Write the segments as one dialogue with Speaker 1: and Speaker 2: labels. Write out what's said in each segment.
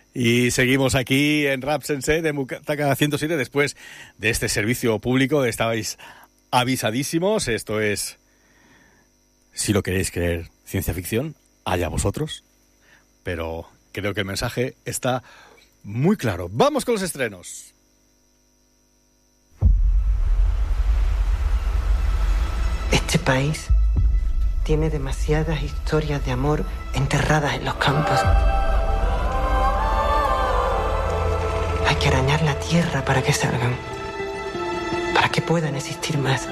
Speaker 1: Y seguimos aquí en Rap Sensei de Butaca 107 después de este servicio público. Estabais avisadísimos. Esto es, si lo queréis creer, ciencia ficción, allá vosotros. Pero creo que el mensaje está muy claro. Vamos con los estrenos.
Speaker 2: Este país tiene demasiadas historias de amor enterradas en los campos. Hay que arañar la tierra para que salgan, para que puedan existir más.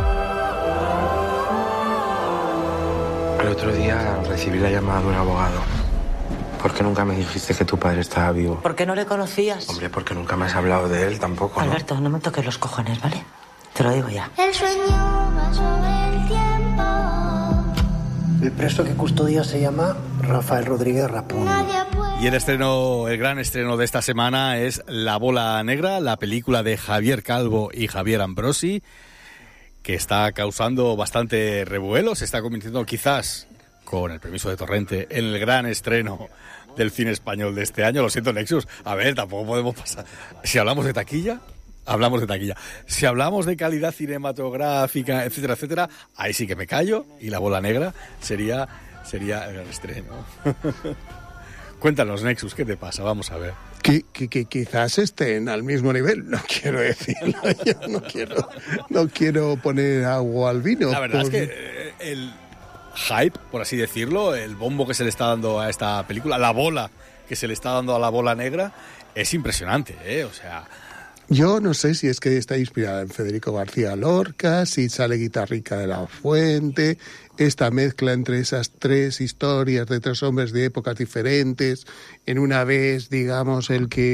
Speaker 3: El otro día recibí la llamada de un abogado. ¿Por qué nunca me dijiste que tu padre estaba vivo?
Speaker 2: ¿Por qué no le conocías?
Speaker 3: Hombre, porque nunca me has hablado de él tampoco, ¿no?
Speaker 2: Alberto, no me toques los cojones, ¿vale? Te lo digo ya.
Speaker 4: El sueño va sobre el tiempo.
Speaker 5: El preso que custodia se llama Rafael Rodríguez Rapón.
Speaker 1: Y el gran estreno de esta semana es La Bola Negra, la película de Javier Calvo y Javier Ambrosi, que está causando bastante revuelo. Se está convirtiendo quizás, con el permiso de Torrente, en el gran estreno del cine español de este año. Lo siento, Nexus. A ver, tampoco podemos pasar. Si hablamos de taquilla, hablamos de taquilla. Si hablamos de calidad cinematográfica, etcétera, etcétera, ahí sí que me callo y La Bola Negra sería el gran estreno. Cuéntanos, Nexus, ¿qué te pasa? Vamos a ver.
Speaker 6: Que quizás estén al mismo nivel, no quiero decirlo, yo no quiero poner agua al vino.
Speaker 1: La verdad es que el hype, por así decirlo, el bombo que se le está dando a esta película, la bola que se le está dando a La Bola Negra, es impresionante, ¿eh? O sea...
Speaker 6: Yo no sé si es que está inspirada en Federico García Lorca, si sale Guitarrica de la Fuente, esta mezcla entre esas tres historias de tres hombres de épocas diferentes, en una vez, digamos,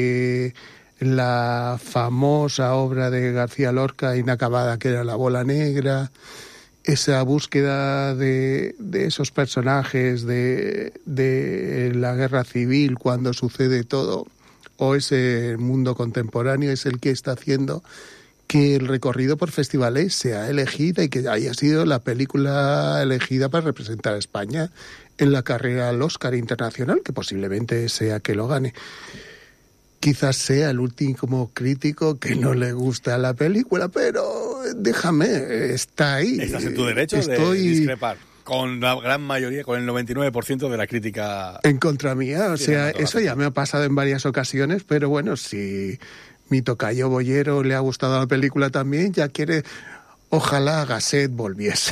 Speaker 6: la famosa obra de García Lorca inacabada que era La Bola Negra, esa búsqueda de esos personajes de la guerra civil cuando sucede todo, o ese mundo contemporáneo es el que está haciendo que el recorrido por festivales sea elegida y que haya sido la película elegida para representar a España en la carrera al Oscar internacional, que posiblemente sea que lo gane. Quizás sea el último crítico que no le gusta la película, pero déjame, está ahí.
Speaker 1: Estás en tu derecho de discrepar. Con la gran mayoría, con el 99% de la crítica...
Speaker 6: En contra mía, o sea, eso ya me ha pasado en varias ocasiones, pero bueno, si mi tocayo Bollero le ha gustado la película también, ya quiere... Ojalá Gasset volviese.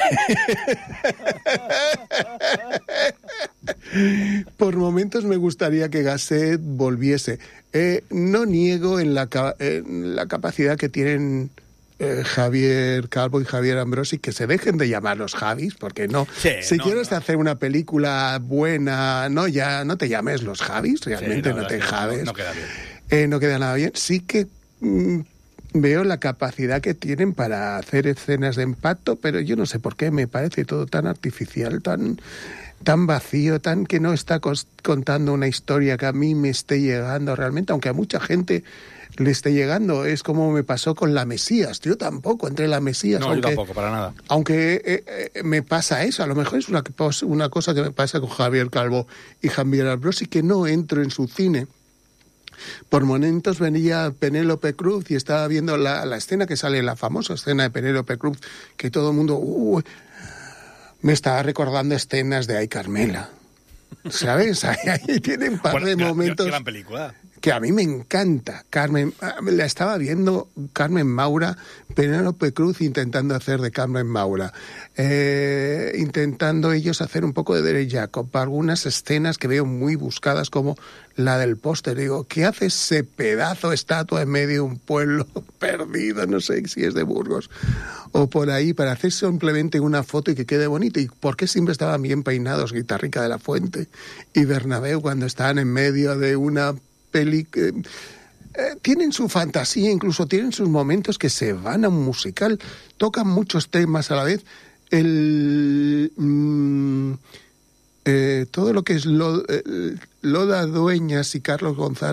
Speaker 6: Por momentos me gustaría que Gasset volviese. No niego en la capacidad que tienen... Javier Calvo y Javier Ambrosi, que se dejen de llamar los Javis, porque no. Sí, si quieres hacer una película buena, ya no te llames los Javis, realmente sí, no te javes.
Speaker 1: No queda bien.
Speaker 6: No queda nada bien. Sí que veo la capacidad que tienen para hacer escenas de impacto, pero yo no sé por qué me parece todo tan artificial, tan vacío, tan que no está contando una historia que a mí me esté llegando realmente, aunque a mucha gente le esté llegando. Es como me pasó con La Mesías. Yo tampoco entré en La Mesías.
Speaker 1: No, yo tampoco, para nada.
Speaker 6: Aunque me pasa eso. A lo mejor es una cosa que me pasa con Javier Calvo y Javier Ambrosi, que no entro en su cine. Por momentos venía Penélope Cruz y estaba viendo la escena que sale, la famosa escena de Penélope Cruz, que todo el mundo... me estaba recordando escenas de Ay Carmela. ¿Sabes? Ahí tiene un par de momentos...
Speaker 1: Gran película.
Speaker 6: Que a mí me encanta. La estaba viendo Carmen Maura, Penélope Cruz intentando hacer de Carmen Maura, intentando ellos hacer un poco de Derek Jacob, algunas escenas que veo muy buscadas como la del póster. Digo, ¿qué hace ese pedazo de estatua en medio de un pueblo perdido? No sé si es de Burgos o por ahí, para hacer simplemente una foto y que quede bonito. ¿Y por qué siempre estaban bien peinados Guitarrica de la Fuente y Bernabéu cuando estaban en medio de una tienen su fantasía, incluso tienen sus momentos que se van a un musical, tocan muchos temas a la vez. Todo lo que es Lola Dueñas y Carlos González